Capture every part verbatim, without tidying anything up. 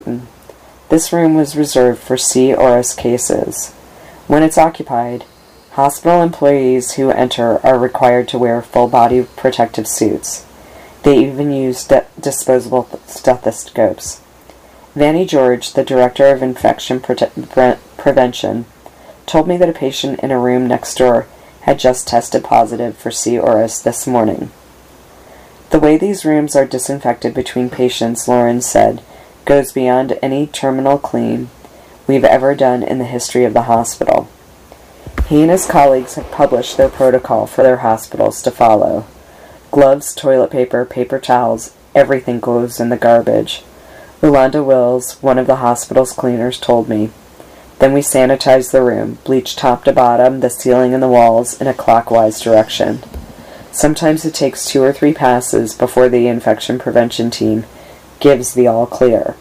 This room was reserved for C. auris cases. When it's occupied, hospital employees who enter are required to wear full-body protective suits. They even use de- disposable stethoscopes. Vannie George, the director of infection Prote- Pre- prevention, told me that a patient in a room next door had just tested positive for C. auris this morning. The way these rooms are disinfected between patients, Lawrence said, goes beyond any terminal clean we've ever done in the history of the hospital. He and his colleagues have published their protocol for their hospitals to follow. Gloves, toilet paper, paper towels, everything goes in the garbage. Yolanda Wills, one of the hospital's cleaners, told me. Then we sanitize the room, bleach top to bottom, the ceiling and the walls in a clockwise direction. Sometimes it takes two or three passes before the infection prevention team gives the all clear.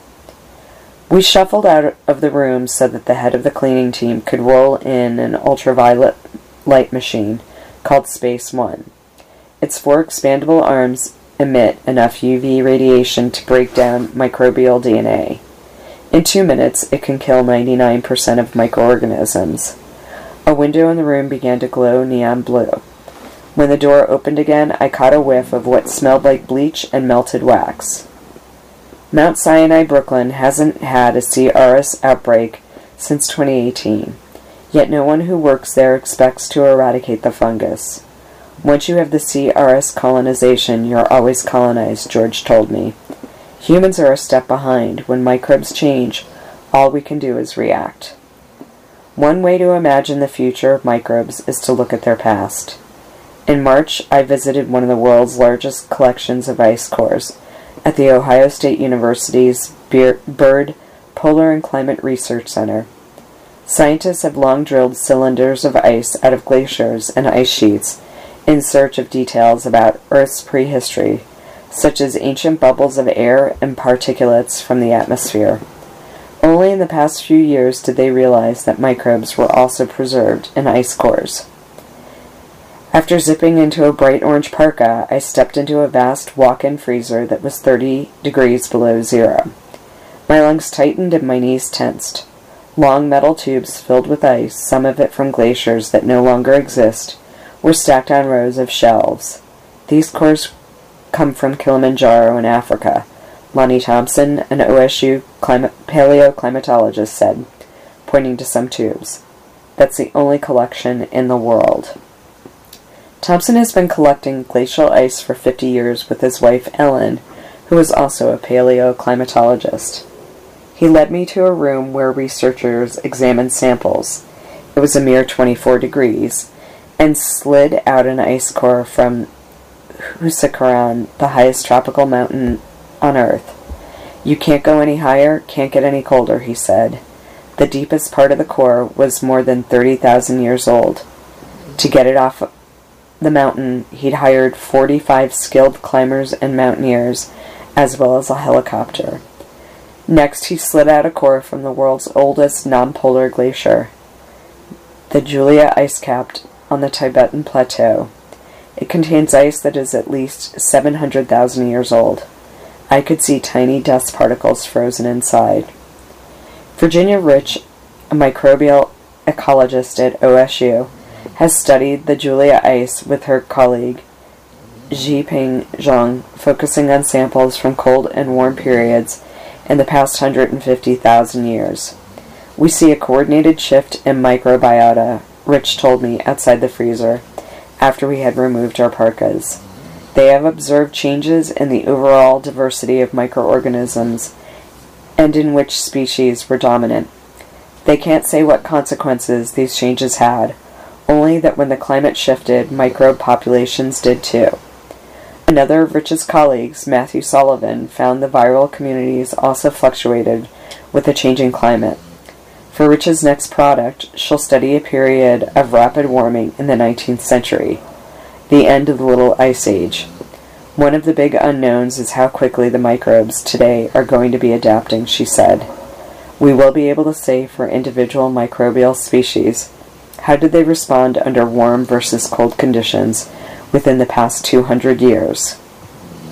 We shuffled out of the room so that the head of the cleaning team could roll in an ultraviolet light machine called Space One. Its four expandable arms emit enough U V radiation to break down microbial D N A. In two minutes, it can kill ninety-nine percent of microorganisms. A window in the room began to glow neon blue. When the door opened again, I caught a whiff of what smelled like bleach and melted wax. Mount Sinai, Brooklyn hasn't had a C. auris outbreak since twenty eighteen, yet no one who works there expects to eradicate the fungus. Once you have the C. auris colonization, you're always colonized, George told me. Humans are a step behind. When microbes change, all we can do is react. One way to imagine the future of microbes is to look at their past. In March, I visited one of the world's largest collections of ice cores at the Ohio State University's Byrd Polar and Climate Research Center. Scientists have long drilled cylinders of ice out of glaciers and ice sheets in search of details about Earth's prehistory, such as ancient bubbles of air and particulates from the atmosphere. Only in the past few years did they realize that microbes were also preserved in ice cores. After zipping into a bright orange parka, I stepped into a vast walk-in freezer that was thirty degrees below zero. My lungs tightened and my knees tensed. Long metal tubes filled with ice, some of it from glaciers that no longer exist, were stacked on rows of shelves. These cores come from Kilimanjaro in Africa, Lonnie Thompson, an O S U climate, paleoclimatologist, said, pointing to some tubes. That's the only collection in the world. Thompson has been collecting glacial ice for fifty years with his wife Ellen, who is also a paleoclimatologist. He led me to a room where researchers examined samples. It was a mere twenty-four degrees, and slid out an ice core from Huascarán, the highest tropical mountain on Earth. You can't go any higher, can't get any colder, he said. The deepest part of the core was more than thirty thousand years old. To get it off the mountain, he'd hired forty-five skilled climbers and mountaineers, as well as a helicopter. Next, he slid out a core from the world's oldest non-polar glacier, the Julia ice cap on the Tibetan Plateau. It contains ice that is at least seven hundred thousand years old. I could see tiny dust particles frozen inside. Virginia Rich, a microbial ecologist at O S U, has studied the Julia ice with her colleague Zhiping Zhang, focusing on samples from cold and warm periods in the past one hundred fifty thousand years. We see a coordinated shift in microbiota, Rich told me outside the freezer, after we had removed our parkas. They have observed changes in the overall diversity of microorganisms and in which species were dominant. They can't say what consequences these changes had, only that when the climate shifted, microbe populations did too. Another of Rich's colleagues, Matthew Sullivan, found the viral communities also fluctuated with the changing climate. For Rich's next product, she'll study a period of rapid warming in the nineteenth century, the end of the Little Ice Age. One of the big unknowns is how quickly the microbes today are going to be adapting, she said. We will be able to say for individual microbial species, how did they respond under warm versus cold conditions within the past two hundred years?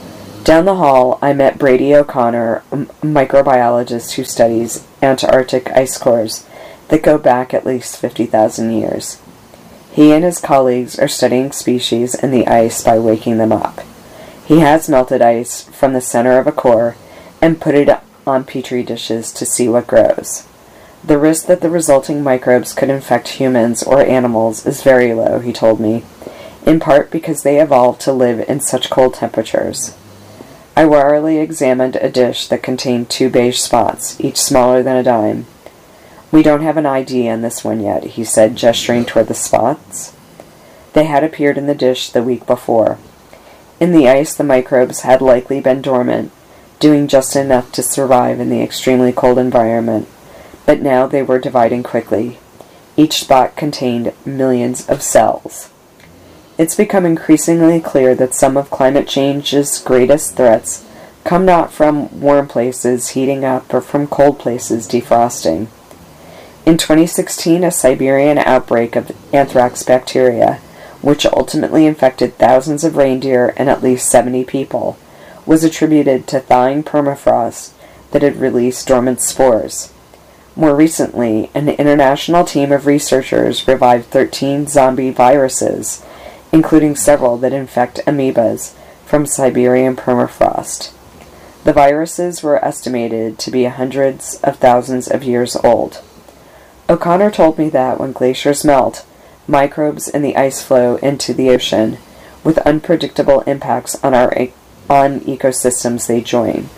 Down the hall, I met Brady O'Connor, a microbiologist who studies Antarctic ice cores that go back at least fifty thousand years. He and his colleagues are studying species in the ice by waking them up. He has melted ice from the center of a core and put it on petri dishes to see what grows. The risk that the resulting microbes could infect humans or animals is very low, he told me, in part because they evolved to live in such cold temperatures. I warily examined a dish that contained two beige spots, each smaller than a dime. "We don't have an I D on this one yet," he said, gesturing toward the spots. They had appeared in the dish the week before. In the ice, the microbes had likely been dormant, doing just enough to survive in the extremely cold environment, but now they were dividing quickly. Each spot contained millions of cells. It's become increasingly clear that some of climate change's greatest threats come not from warm places heating up or from cold places defrosting. In twenty sixteen, a Siberian outbreak of anthrax bacteria, which ultimately infected thousands of reindeer and at least seventy people, was attributed to thawing permafrost that had released dormant spores. More recently, an international team of researchers revived thirteen zombie viruses, including several that infect amoebas, from Siberian permafrost. The viruses were estimated to be hundreds of thousands of years old. O'Connor told me that when glaciers melt, microbes in the ice flow into the ocean, with unpredictable impacts on our on ecosystems they join.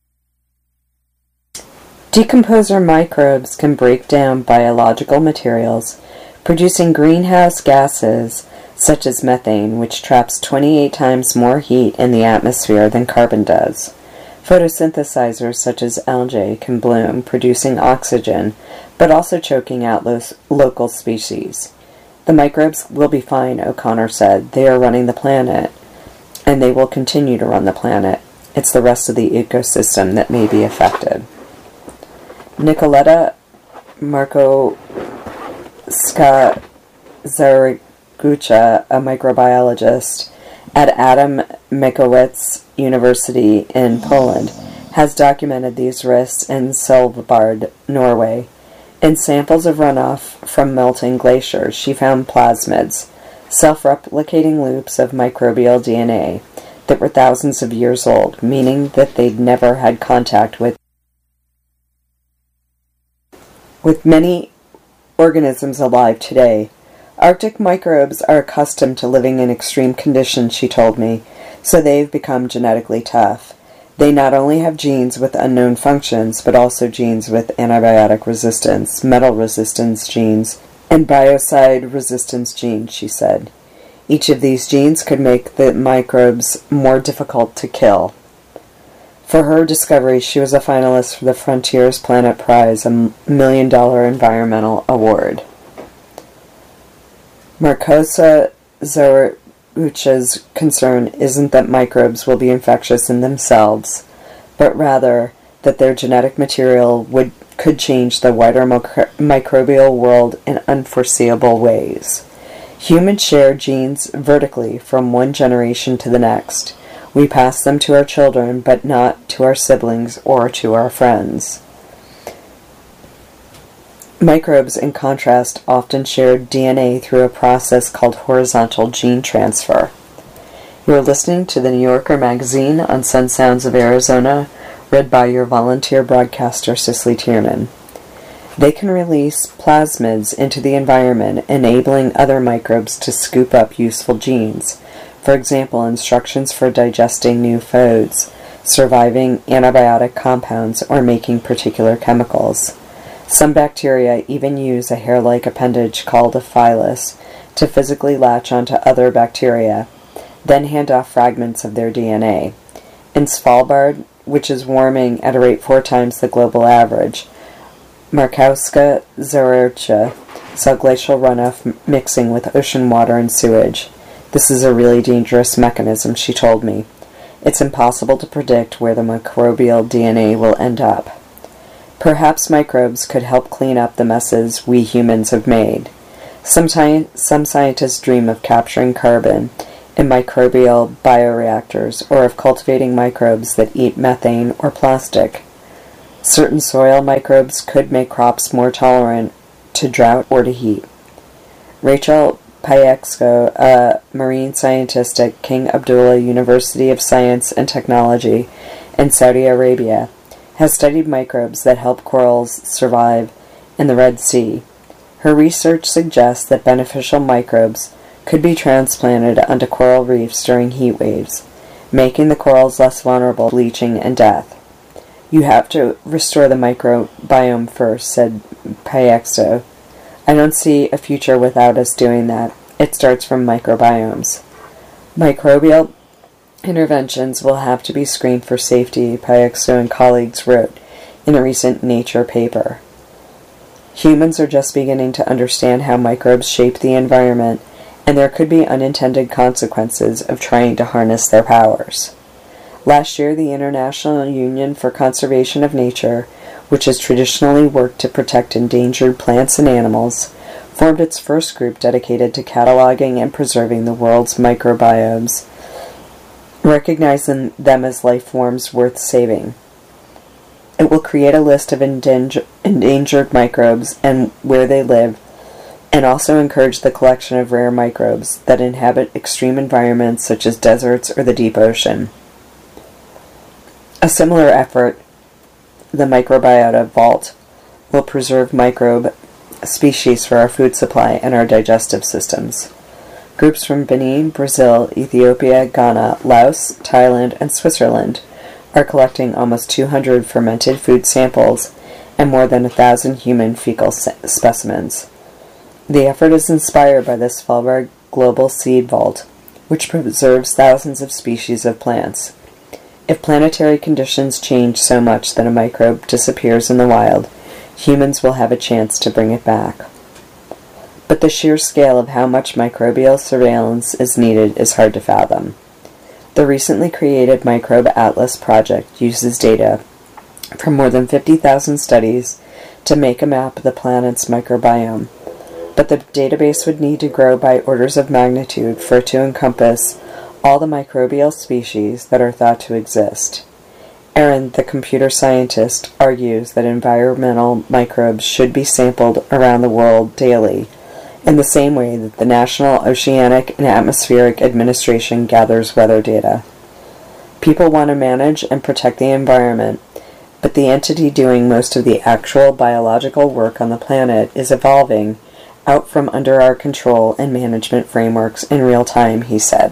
Decomposer microbes can break down biological materials, producing greenhouse gases such as methane, which traps twenty-eight times more heat in the atmosphere than carbon does. Photosynthesizers such as algae can bloom, producing oxygen, but also choking out lo- local species. The microbes will be fine, O'Connor said. They are running the planet, and they will continue to run the planet. It's the rest of the ecosystem that may be affected. Nicoletta Markowska-Zaragucha, a microbiologist at Adam Mickiewicz University in Poland, has documented these risks in Svalbard, Norway. In samples of runoff from melting glaciers, she found plasmids, self-replicating loops of microbial D N A that were thousands of years old, meaning that they'd never had contact with with many organisms alive today. Arctic microbes are accustomed to living in extreme conditions, she told me, so they've become genetically tough. They not only have genes with unknown functions, but also genes with antibiotic resistance, metal resistance genes, and biocide resistance genes, she said. Each of these genes could make the microbes more difficult to kill. For her discovery, she was a finalist for the Frontiers Planet Prize, a million dollar environmental award. Markosa Zaragucha's concern isn't that microbes will be infectious in themselves, but rather that their genetic material would could change the wider micro- microbial world in unforeseeable ways. Humans share genes vertically from one generation to the next. We pass them to our children, but not to our siblings or to our friends. Microbes, in contrast, often share D N A through a process called horizontal gene transfer. You are listening to the New Yorker magazine on Sun Sounds of Arizona, read by your volunteer broadcaster, Cicely Tiernan. They can release plasmids into the environment, enabling other microbes to scoop up useful genes. For example, instructions for digesting new foods, surviving antibiotic compounds, or making particular chemicals. Some bacteria even use a hair-like appendage called a phyllis to physically latch onto other bacteria, then hand off fragments of their D N A. In Svalbard, which is warming at a rate four times the global average, Markowska-Zaragucha saw glacial runoff m- mixing with ocean water and sewage. This is a really dangerous mechanism, she told me. It's impossible to predict where the microbial D N A will end up. Perhaps microbes could help clean up the messes we humans have made. Sometimes, some scientists dream of capturing carbon in microbial bioreactors, or of cultivating microbes that eat methane or plastic. Certain soil microbes could make crops more tolerant to drought or to heat. Rachel Payesko, a marine scientist at King Abdullah University of Science and Technology in Saudi Arabia, has studied microbes that help corals survive in the Red Sea. Her research suggests that beneficial microbes could be transplanted onto coral reefs during heat waves, making the corals less vulnerable to bleaching and death. "You have to restore the microbiome first," said Payesko. "I don't see a future without us doing that. It starts from microbiomes." Microbial interventions will have to be screened for safety, Payesko and colleagues wrote in a recent Nature paper. Humans are just beginning to understand how microbes shape the environment, and there could be unintended consequences of trying to harness their powers. Last year, the International Union for Conservation of Nature, which has traditionally worked to protect endangered plants and animals, formed its first group dedicated to cataloging and preserving the world's microbiomes, recognizing them as life forms worth saving. It will create a list of endanger- endangered microbes and where they live, and also encourage the collection of rare microbes that inhabit extreme environments such as deserts or the deep ocean. A similar effort, the Microbiota Vault, will preserve microbe species for our food supply and our digestive systems. Groups from Benin, Brazil, Ethiopia, Ghana, Laos, Thailand, and Switzerland are collecting almost two hundred fermented food samples and more than a thousand human fecal specimens. The effort is inspired by the Svalbard Global Seed Vault, which preserves thousands of species of plants. If planetary conditions change so much that a microbe disappears in the wild, humans will have a chance to bring it back. But the sheer scale of how much microbial surveillance is needed is hard to fathom. The recently created Microbe Atlas project uses data from more than fifty thousand studies to make a map of the planet's microbiome, but the database would need to grow by orders of magnitude for it to encompass all the microbial species that are thought to exist. Aaron, the computer scientist, argues that environmental microbes should be sampled around the world daily, in the same way that the National Oceanic and Atmospheric Administration gathers weather data. People want to manage and protect the environment, but the entity doing most of the actual biological work on the planet is evolving out from under our control and management frameworks in real time, he said.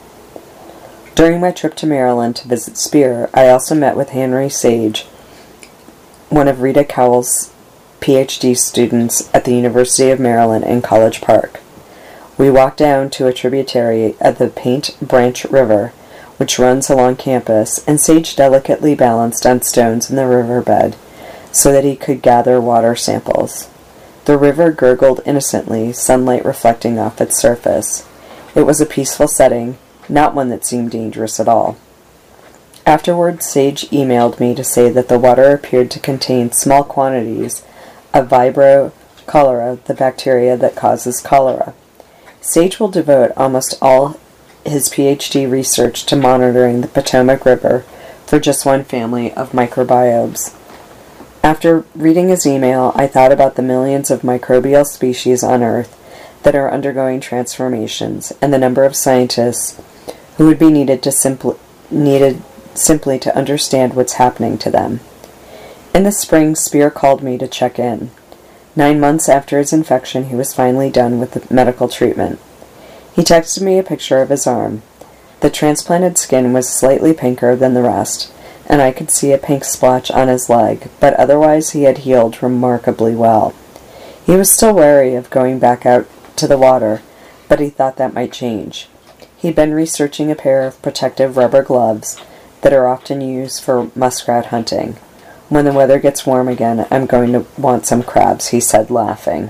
During my trip to Maryland to visit Spear, I also met with Henry Sage, one of Rita Cowell's P H D students at the University of Maryland in College Park. We walked down to a tributary of the Paint Branch River, which runs along campus, and Sage delicately balanced on stones in the riverbed so that he could gather water samples. The river gurgled innocently, sunlight reflecting off its surface. It was a peaceful setting, not one that seemed dangerous at all. Afterwards, Sage emailed me to say that the water appeared to contain small quantities of Vibrio cholera, the bacteria that causes cholera. Sage will devote almost all his P H D research to monitoring the Potomac River for just one family of microbiomes. After reading his email, I thought about the millions of microbial species on Earth that are undergoing transformations, and the number of scientists who would be needed to simply needed simply to understand what's happening to them. In the spring, Spear called me to check in. Nine months after his infection, he was finally done with the medical treatment. He texted me a picture of his arm. The transplanted skin was slightly pinker than the rest, and I could see a pink splotch on his leg, but otherwise he had healed remarkably well. He was still wary of going back out to the water, but he thought that might change. He'd been researching a pair of protective rubber gloves that are often used for muskrat hunting. When the weather gets warm again, I'm going to want some crabs, he said, laughing.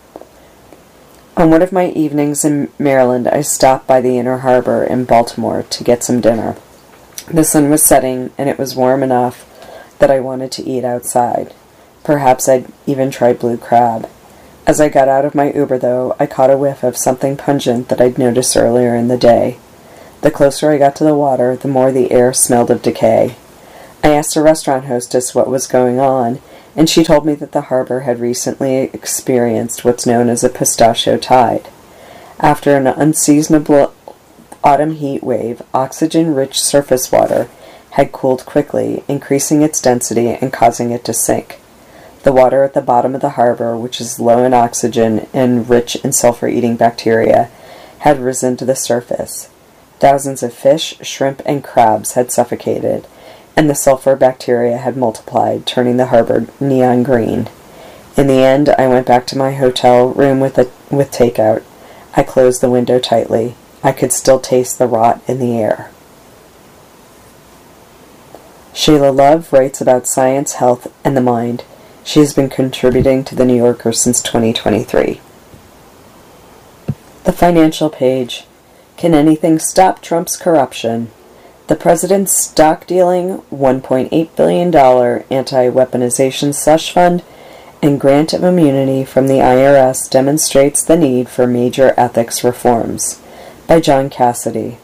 On one of my evenings in Maryland, I stopped by the Inner Harbor in Baltimore to get some dinner. The sun was setting, and it was warm enough that I wanted to eat outside. Perhaps I'd even try blue crab. As I got out of my Uber, though, I caught a whiff of something pungent that I'd noticed earlier in the day. The closer I got to the water, the more the air smelled of decay. I asked a restaurant hostess what was going on, and she told me that the harbor had recently experienced what's known as a pistachio tide. After an unseasonable autumn heat wave, oxygen-rich surface water had cooled quickly, increasing its density and causing it to sink. The water at the bottom of the harbor, which is low in oxygen and rich in sulfur-eating bacteria, had risen to the surface. Thousands of fish, shrimp, and crabs had suffocated, and the sulfur bacteria had multiplied, turning the harbor neon green. In the end, I went back to my hotel room with a, with takeout. I closed the window tightly. I could still taste the rot in the air. Sheila Love writes about science, health, and the mind. She has been contributing to The New Yorker since twenty twenty-three. The financial page. Can anything stop Trump's corruption? The president's stock-dealing one point eight billion dollars anti-weaponization slush fund and grant of immunity from the I R S demonstrates the need for major ethics reforms. By John Cassidy.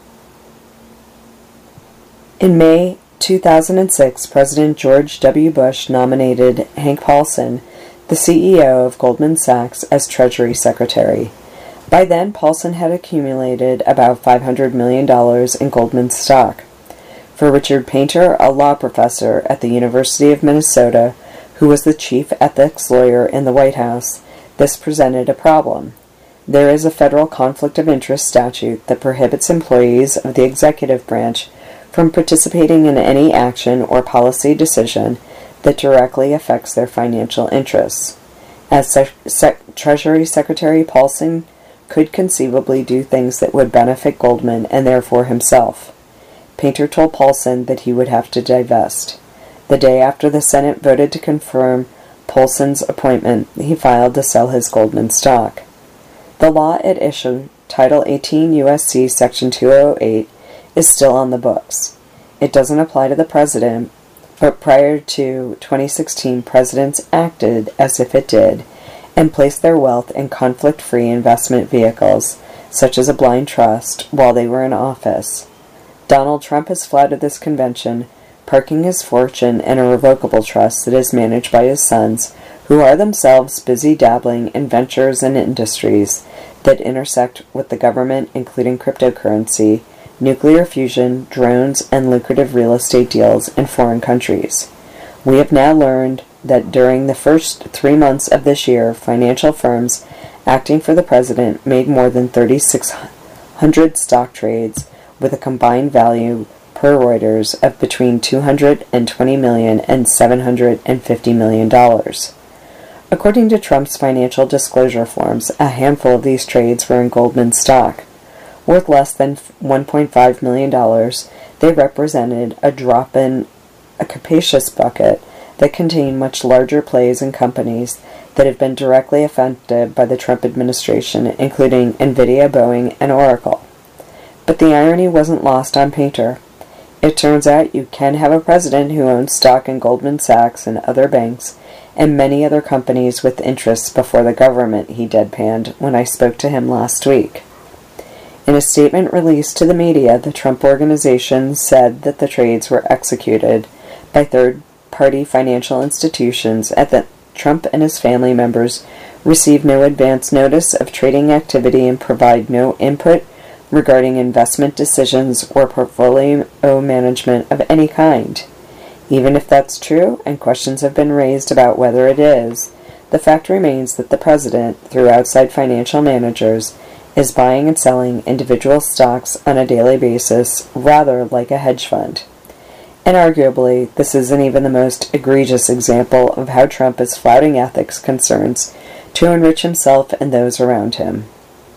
In May two thousand six, President George W. Bush nominated Hank Paulson, the C E O of Goldman Sachs, as Treasury Secretary. By then, Paulson had accumulated about five hundred million dollars in Goldman stock. For Richard Painter, a law professor at the University of Minnesota, who was the chief ethics lawyer in the White House, this presented a problem. There is a federal conflict of interest statute that prohibits employees of the executive branch from participating in any action or policy decision that directly affects their financial interests. As Sec- Sec- Treasury Secretary, Paulson could conceivably do things that would benefit Goldman and therefore himself. Painter told Paulson that he would have to divest. The day after the Senate voted to confirm Paulson's appointment, he filed to sell his Goldman stock. The law at issue, Title eighteen U S C Section two oh eight, is still on the books. It doesn't apply to the president, but prior to twenty sixteen, presidents acted as if it did and placed their wealth in conflict-free investment vehicles, such as a blind trust, while they were in office. Donald Trump has flouted this convention, parking his fortune in a revocable trust that is managed by his sons, who are themselves busy dabbling in ventures and industries that intersect with the government, including cryptocurrency, nuclear fusion, drones, and lucrative real estate deals in foreign countries. We have now learned that during the first three months of this year, financial firms acting for the president made more than thirty-six hundred stock trades with a combined value per Reuters of between two hundred twenty million dollars and seven hundred fifty million dollars. According to Trump's financial disclosure forms, a handful of these trades were in Goldman stock. Worth less than one point five million dollars, they represented a drop in a capacious bucket that contained much larger plays in companies that have been directly affected by the Trump administration, including Nvidia, Boeing, and Oracle. But the irony wasn't lost on Painter. It turns out you can have a president who owns stock in Goldman Sachs and other banks and many other companies with interests before the government, he deadpanned when I spoke to him last week. In a statement released to the media, the Trump Organization said that the trades were executed by third-party financial institutions and that Trump and his family members received no advance notice of trading activity and provide no input regarding investment decisions or portfolio management of any kind. Even if that's true, and questions have been raised about whether it is, the fact remains that the president, through outside financial managers, is buying and selling individual stocks on a daily basis, rather like a hedge fund. And arguably, this isn't even the most egregious example of how Trump is flouting ethics concerns to enrich himself and those around him.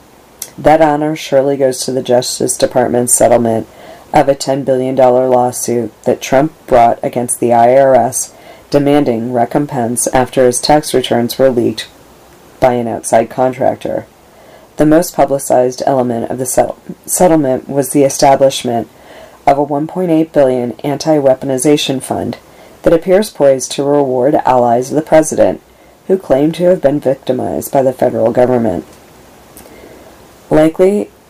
That honor surely goes to the Justice Department's settlement of a ten billion dollars lawsuit that Trump brought against the I R S, demanding recompense after his tax returns were leaked by an outside contractor. The most publicized element of the settle- settlement was the establishment of a one point eight billion dollars anti-weaponization fund that appears poised to reward allies of the president who claim to have been victimized by the federal government. Likely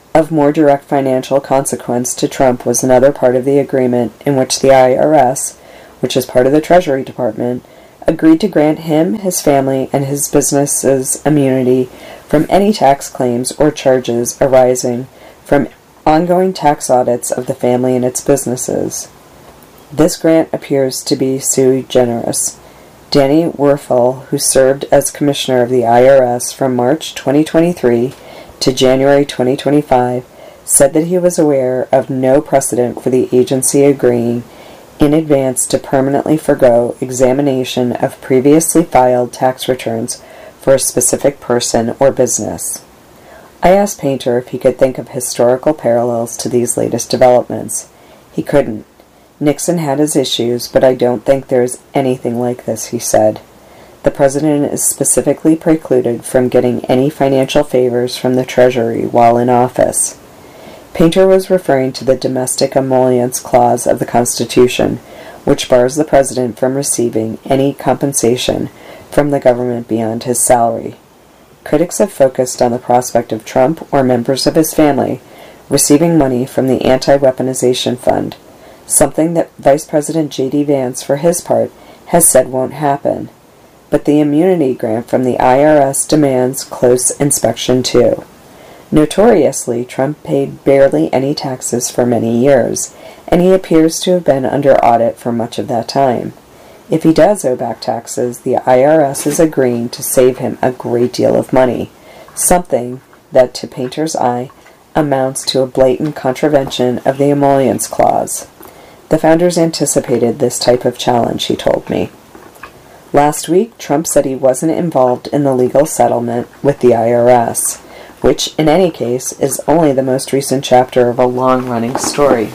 Of more direct financial consequence to Trump was another part of the agreement in which the I R S, which is part of the Treasury Department, agreed to grant him, his family, and his businesses immunity from any tax claims or charges arising from ongoing tax audits of the family and its businesses. This grant appears to be sui generis. Danny Werfel, who served as commissioner of the I R S from March twenty twenty-three to January twenty twenty-five, said that he was aware of no precedent for the agency agreeing in advance to permanently forgo examination of previously filed tax returns for a specific person or business. I asked Painter if he could think of historical parallels to these latest developments. He couldn't. Nixon had his issues, but I don't think there is anything like this, he said. The president is specifically precluded from getting any financial favors from the Treasury while in office. Painter was referring to the domestic emollients clause of the Constitution, which bars the president from receiving any compensation from the government beyond his salary. Critics have focused on the prospect of Trump or members of his family receiving money from the Anti-Weaponization Fund, something that Vice President J D Vance, for his part, has said won't happen. But the immunity grant from the I R S demands close inspection too. Notoriously, Trump paid barely any taxes for many years, and he appears to have been under audit for much of that time. If he does owe back taxes, the I R S is agreeing to save him a great deal of money, something that, to Painter's eye, amounts to a blatant contravention of the emollients clause. The founders anticipated this type of challenge, he told me. Last week, Trump said he wasn't involved in the legal settlement with the I R S, which, in any case, is only the most recent chapter of a long-running story.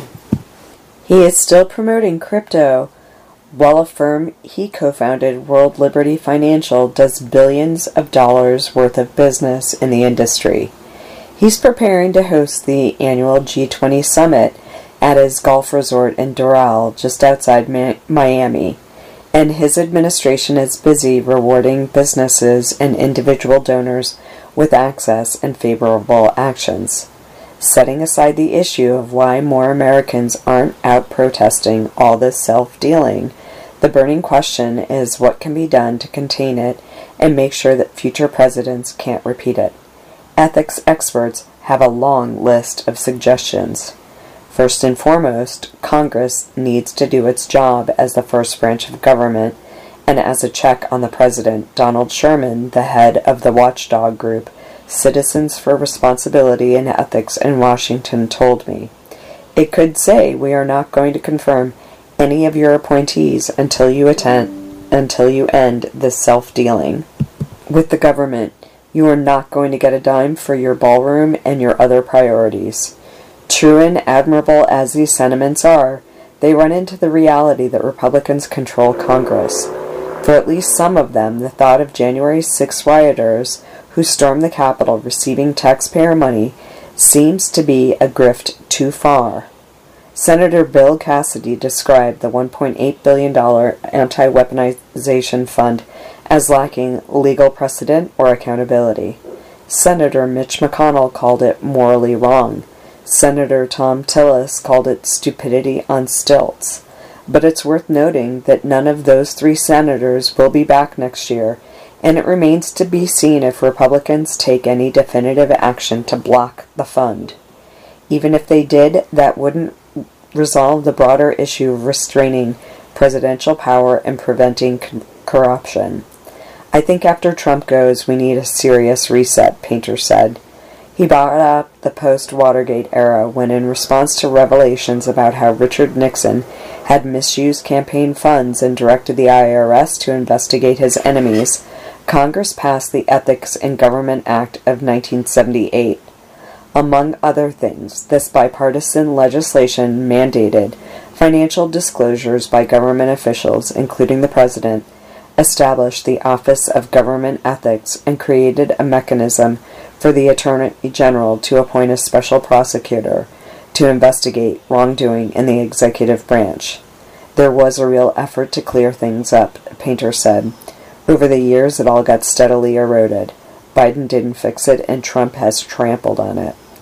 He is still promoting crypto, while a firm he co-founded, World Liberty Financial, does billions of dollars worth of business in the industry. He's preparing to host the annual G twenty summit at his golf resort in Doral, just outside Ma- Miami, and his administration is busy rewarding businesses and individual donors with access and favorable actions. Setting aside the issue of why more Americans aren't out protesting all this self-dealing, the burning question is what can be done to contain it and make sure that future presidents can't repeat it. Ethics experts have a long list of suggestions. First and foremost, Congress needs to do its job as the first branch of government, and as a check on the president, Donald Sherman, the head of the watchdog group Citizens for Responsibility and Ethics in Washington, told me. It could say we are not going to confirm any of your appointees until you attend, until you end this self-dealing with the government. You are not going to get a dime for your ballroom and your other priorities. True and admirable as these sentiments are, they run into the reality that Republicans control Congress. For at least some of them, the thought of January sixth rioters who stormed the Capitol receiving taxpayer money seems to be a grift too far. Senator Bill Cassidy described the one point eight billion dollars Anti-Weaponization Fund as lacking legal precedent or accountability. Senator Mitch McConnell called it morally wrong. Senator Thom Tillis called it stupidity on stilts. But it's worth noting that none of those three senators will be back next year, and it remains to be seen if Republicans take any definitive action to block the fund. Even if they did, that wouldn't resolve the broader issue of restraining presidential power and preventing con- corruption. I think after Trump goes, we need a serious reset, Painter said. He brought up the post-Watergate era when, in response to revelations about how Richard Nixon had misused campaign funds and directed the I R S to investigate his enemies, Congress passed the Ethics in Government Act of nineteen seventy-eight. Among other things, this bipartisan legislation mandated financial disclosures by government officials, including the president, established the Office of Government Ethics, and created a mechanism for the Attorney General to appoint a special prosecutor to investigate wrongdoing in the executive branch. There was a real effort to clear things up, Painter said. Over the years, it all got steadily eroded. Biden didn't fix it, and Trump has trampled on it.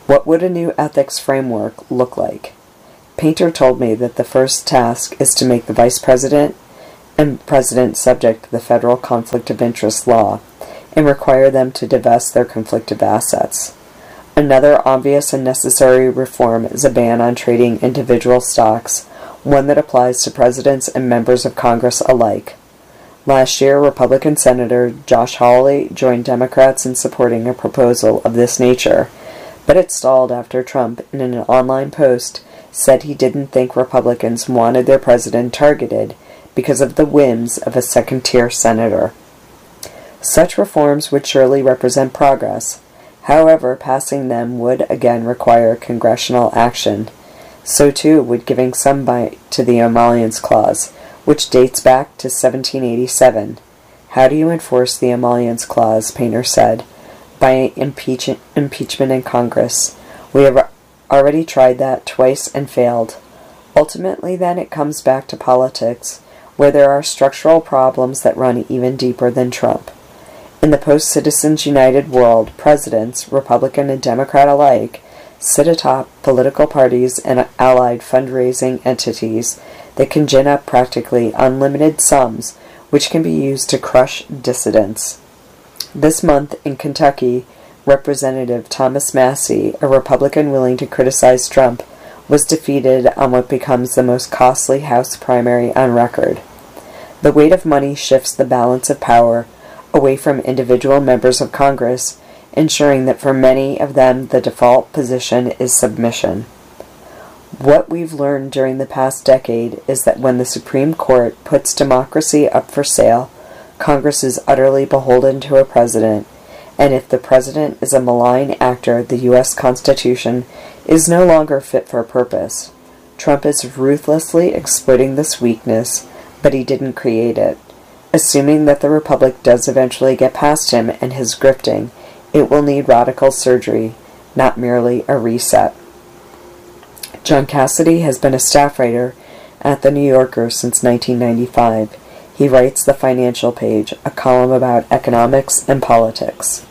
What would a new ethics framework look like? Painter told me that the first task is to make the Vice President and President subject to the federal conflict of interest law and require them to divest their conflict of assets. Another obvious and necessary reform is a ban on trading individual stocks, one that applies to presidents and members of Congress alike. Last year, Republican Senator Josh Hawley joined Democrats in supporting a proposal of this nature, but it stalled after Trump, in an online post, said he didn't think Republicans wanted their president targeted because of the whims of a second-tier senator. Such reforms would surely represent progress. However, passing them would again require congressional action. So too would giving some bite to the Emollients Clause, which dates back to seventeen eighty-seven. How do you enforce the Emollients Clause, Painter said? By impeach- impeachment in Congress. We have already tried that twice and failed. Ultimately, then, it comes back to politics, where there are structural problems that run even deeper than Trump. In the post-Citizens United world, presidents, Republican and Democrat alike, sit atop political parties and allied fundraising entities that can gin up practically unlimited sums which can be used to crush dissidents. This month in Kentucky, Representative Thomas Massie, a Republican willing to criticize Trump, was defeated on what becomes the most costly House primary on record. The weight of money shifts the balance of power away from individual members of Congress, ensuring that for many of them the default position is submission. What we've learned during the past decade is that when the Supreme Court puts democracy up for sale, Congress is utterly beholden to a president, and if the president is a malign actor, the U S Constitution is no longer fit for purpose. Trump is ruthlessly exploiting this weakness, but he didn't create it. Assuming that the Republic does eventually get past him and his grifting, it will need radical surgery, not merely a reset. John Cassidy has been a staff writer at The New Yorker since nineteen ninety-five. He writes The Financial Page, a column about economics and politics.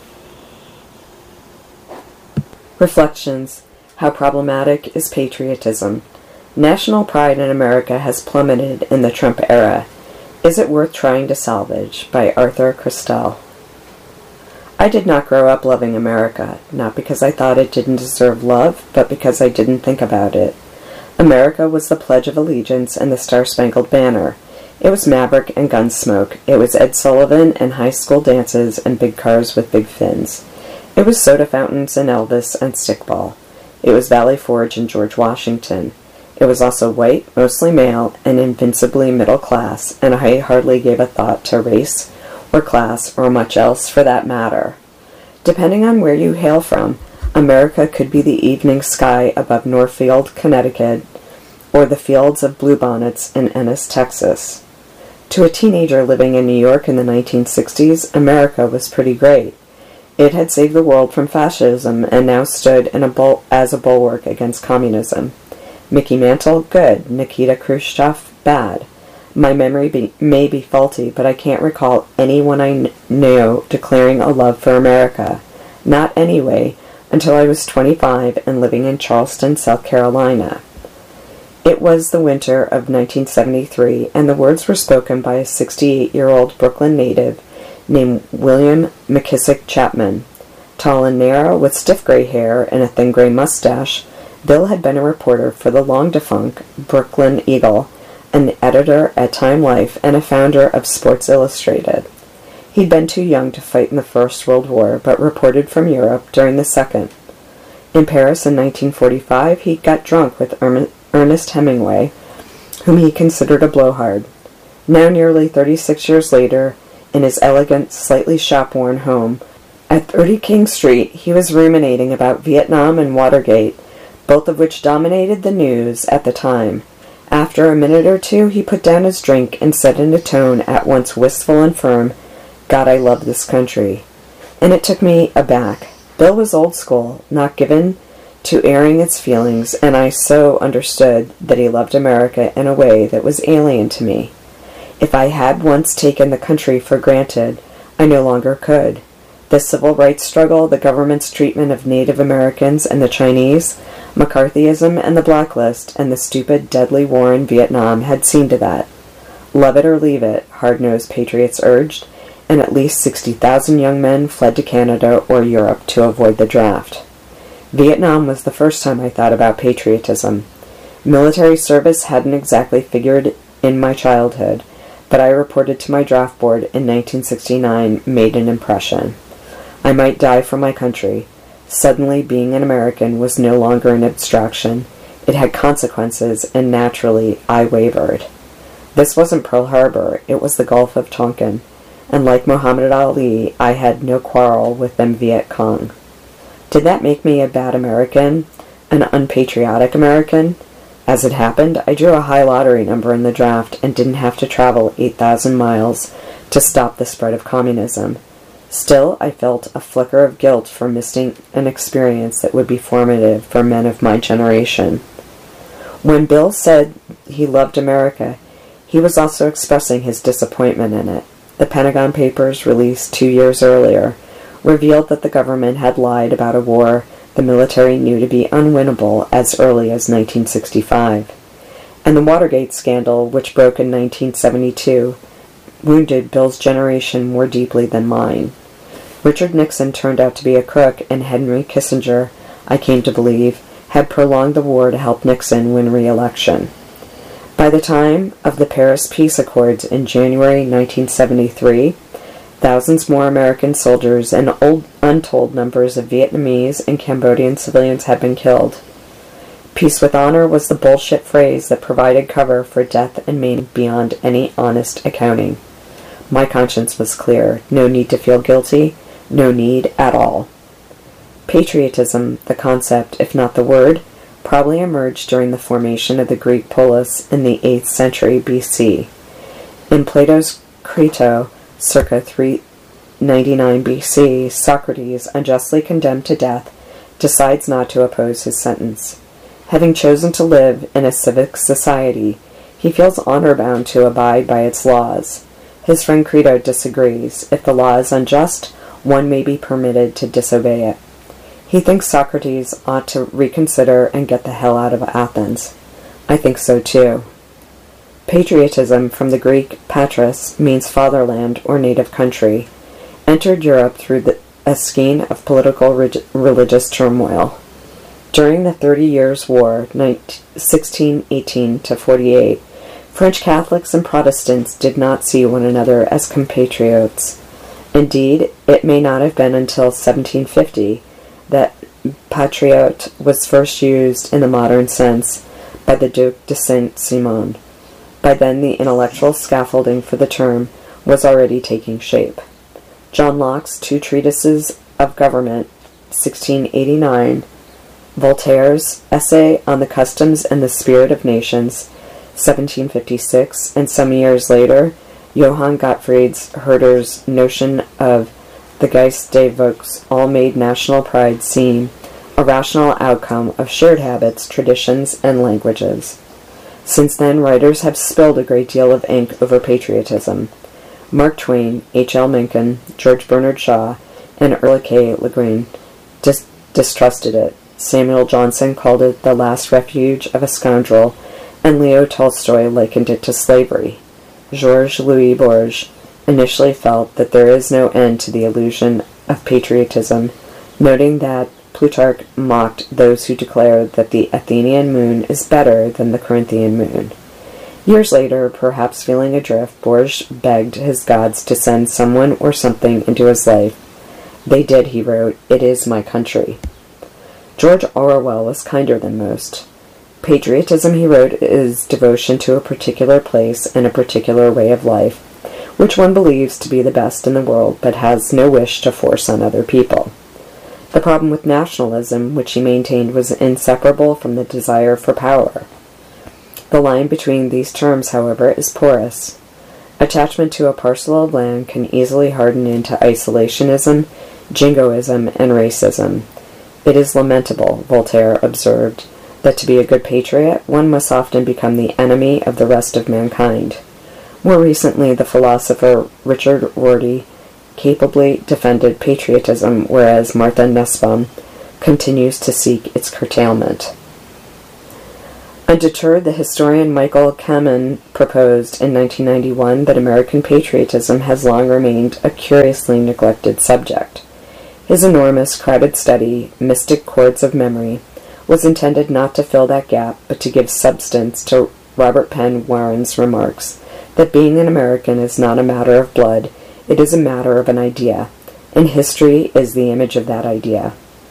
Reflections. How problematic is patriotism? National pride in America has plummeted in the Trump era. Is it worth trying to salvage? By Arthur Christel. I did not grow up loving America, not because I thought it didn't deserve love, but because I didn't think about it. America was the Pledge of Allegiance and the Star-Spangled Banner. It was Maverick and Gunsmoke. It was Ed Sullivan and high school dances and big cars with big fins. It was soda fountains and Elvis and stickball. It was Valley Forge and George Washington. It was also white, mostly male, and invincibly middle class, and I hardly gave a thought to race or class or much else for that matter. Depending on where you hail from, America could be the evening sky above Northfield, Connecticut, or the fields of bluebonnets in Ennis, Texas. To a teenager living in New York in the nineteen sixties, America was pretty great. It had saved the world from fascism and now stood in a bul- as a bulwark against communism. Mickey Mantle, good. Nikita Khrushchev, bad. My memory be, may be faulty, but I can't recall anyone I kn- knew declaring a love for America. Not anyway, until I was twenty-five and living in Charleston, South Carolina. It was the winter of nineteen seventy-three, and the words were spoken by a sixty-eight-year-old Brooklyn native named William McKissick Chapman. Tall and narrow, with stiff gray hair and a thin gray mustache, Bill had been a reporter for the long-defunct Brooklyn Eagle, an editor at Time Life, and a founder of Sports Illustrated. He'd been too young to fight in the First World War, but reported from Europe during the Second. In Paris in nineteen forty-five, he got drunk with Erm- Ernest Hemingway, whom he considered a blowhard. Now nearly thirty-six years later, in his elegant, slightly shop-worn home at thirty King Street, he was ruminating about Vietnam and Watergate, both of which dominated the news at the time. After a minute or two, he put down his drink and said in a tone at once wistful and firm, "God, I love this country." And it took me aback. Bill was old school, not given to airing its feelings, and I so understood that he loved America in a way that was alien to me. If I had once taken the country for granted, I no longer could. The civil rights struggle, the government's treatment of Native Americans and the Chinese, McCarthyism and the blacklist, and the stupid, deadly war in Vietnam had seen to that. Love it or leave it, hard-nosed patriots urged, and at least sixty thousand young men fled to Canada or Europe to avoid the draft. Vietnam was the first time I thought about patriotism. Military service hadn't exactly figured in my childhood, but I reported to my draft board in nineteen sixty-nine made an impression. I might die for my country. Suddenly, being an American was no longer an abstraction. It had consequences, and naturally, I wavered. This wasn't Pearl Harbor, it was the Gulf of Tonkin, and like Muhammad Ali, I had no quarrel with them Viet Cong. Did that make me a bad American? An unpatriotic American? As it happened, I drew a high lottery number in the draft and didn't have to travel eight thousand miles to stop the spread of communism. Still, I felt a flicker of guilt for missing an experience that would be formative for men of my generation. When Bill said he loved America, he was also expressing his disappointment in it. The Pentagon Papers, released two years earlier, revealed that the government had lied about a war the military knew to be unwinnable as early as nineteen sixty-five. And the Watergate scandal, which broke in nineteen seventy-two, wounded Bill's generation more deeply than mine. Richard Nixon turned out to be a crook, and Henry Kissinger, I came to believe, had prolonged the war to help Nixon win re-election. By the time of the Paris Peace Accords in January nineteen seventy-three, thousands more American soldiers and old, untold numbers of Vietnamese and Cambodian civilians had been killed. Peace with honor was the bullshit phrase that provided cover for death and maiming beyond any honest accounting. My conscience was clear. No need to feel guilty. No need at all. Patriotism, the concept, if not the word, probably emerged during the formation of the Greek polis in the eighth century B C. In Plato's Crito, circa three ninety-nine B C, Socrates, unjustly condemned to death, decides not to oppose his sentence. Having chosen to live in a civic society, he feels honor-bound to abide by its laws. His friend Crito disagrees. If the law is unjust, one may be permitted to disobey it. He thinks Socrates ought to reconsider and get the hell out of Athens. I think so too. Patriotism, from the Greek patris, means fatherland or native country, entered Europe through the, a skein of political rig- religious turmoil. During the Thirty Years' War, sixteen eighteen to forty-eight, French Catholics and Protestants did not see one another as compatriots. Indeed, it may not have been until seventeen fifty that patriote was first used in the modern sense by the Duc de Saint-Simon. By then, the intellectual scaffolding for the term was already taking shape. John Locke's two treatises of government, sixteen eighty-nine, Voltaire's Essay on the Customs and the Spirit of Nations, seventeen fifty-six, and some years later, Johann Gottfried Herder's notion of the Geist des Volks all made national pride seem a rational outcome of shared habits, traditions, and languages. Since then, writers have spilled a great deal of ink over patriotism. Mark Twain, H L Mencken, George Bernard Shaw, and Ulrike Le Guin dis- distrusted it. Samuel Johnson called it the last refuge of a scoundrel, and Leo Tolstoy likened it to slavery. Georges Louis Borges initially felt that there is no end to the illusion of patriotism, noting that Plutarch mocked those who declared that the Athenian moon is better than the Corinthian moon. Years later, perhaps feeling adrift, Borges begged his gods to send someone or something into his life. They did, he wrote. It is my country. George Orwell was kinder than most. Patriotism, he wrote, is devotion to a particular place and a particular way of life, which one believes to be the best in the world, but has no wish to force on other people. The problem with nationalism, which he maintained, was inseparable from the desire for power. The line between these terms, however, is porous. Attachment to a parcel of land can easily harden into isolationism, jingoism, and racism. It is lamentable, Voltaire observed, that to be a good patriot, one must often become the enemy of the rest of mankind. More recently, the philosopher Richard Rorty capably defended patriotism, whereas Martha Nussbaum continues to seek its curtailment. Undeterred, the historian Michael Kamen proposed in nineteen ninety-one that American patriotism has long remained a curiously neglected subject. His enormous, crowded study, Mystic Chords of Memory, was intended not to fill that gap, but to give substance to Robert Penn Warren's remarks that being an American is not a matter of blood, it is a matter of an idea, and history is the image of that idea.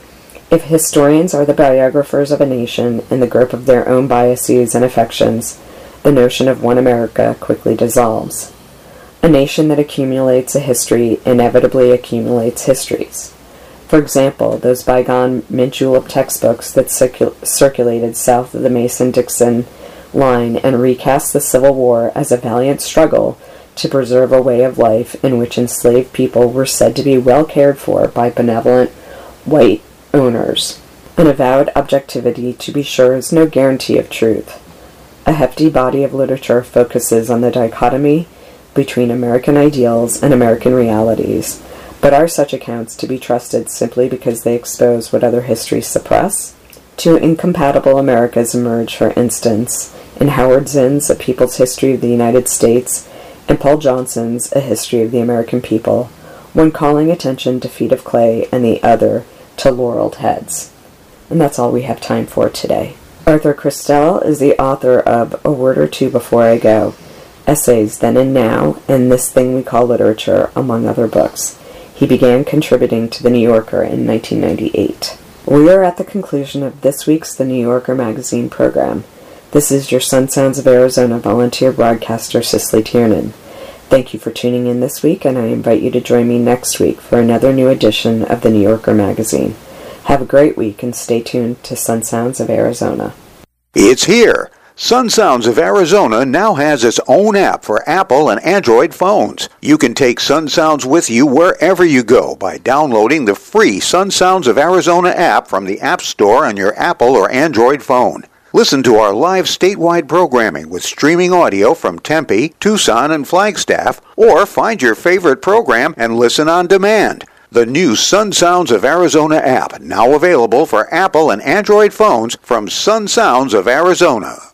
If historians are the biographers of a nation in the grip of their own biases and affections, the notion of one America quickly dissolves. A nation that accumulates a history inevitably accumulates histories. For example, those bygone mint julep textbooks that circul- circulated south of the Mason-Dixon line and recast the Civil War as a valiant struggle to preserve a way of life in which enslaved people were said to be well cared for by benevolent white owners. An avowed objectivity, to be sure, is no guarantee of truth. A hefty body of literature focuses on the dichotomy between American ideals and American realities, but are such accounts to be trusted simply because they expose what other histories suppress? Two incompatible Americas emerge, for instance, in Howard Zinn's A People's History of the United States and Paul Johnson's A History of the American People, one calling attention to feet of clay and the other to laureled heads. And that's all we have time for today. Arthur Christel is the author of A Word or Two Before I Go, Essays Then and Now, and This Thing We Call Literature, among other books. He began contributing to The New Yorker in nineteen ninety-eight. We are at the conclusion of this week's The New Yorker magazine program. This is your Sun Sounds of Arizona volunteer broadcaster, Cicely Tiernan. Thank you for tuning in this week, and I invite you to join me next week for another new edition of the New Yorker magazine. Have a great week and stay tuned to Sun Sounds of Arizona. It's here! Sun Sounds of Arizona now has its own app for Apple and Android phones. You can take Sun Sounds with you wherever you go by downloading the free Sun Sounds of Arizona app from the App Store on your Apple or Android phone. Listen to our live statewide programming with streaming audio from Tempe, Tucson, and Flagstaff, or find your favorite program and listen on demand. The new Sun Sounds of Arizona app, now available for Apple and Android phones from Sun Sounds of Arizona.